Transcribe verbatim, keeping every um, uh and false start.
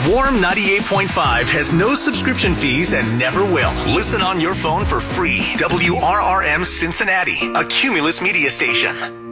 Warm ninety-eight point five has no subscription fees and never will. Listen on your phone for free. W R R M Cincinnati, a Cumulus media station.